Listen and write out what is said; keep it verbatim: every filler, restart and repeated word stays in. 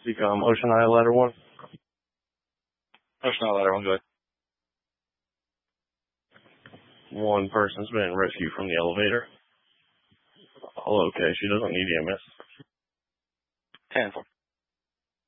Decom, Ocean Eye, ladder one. Ocean Eye, ladder one, go ahead. One person's been rescued from the elevator. All okay, she doesn't need E M S. ten four.